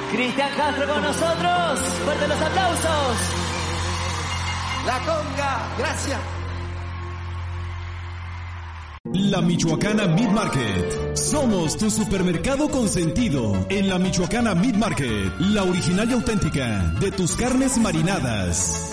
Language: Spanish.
Cristian Castro con nosotros. Fuerte los aplausos. La Conga, gracias. La Michoacana Meat Market. Somos tu supermercado consentido. En la Michoacana Meat Market, la original y auténtica de tus carnes marinadas.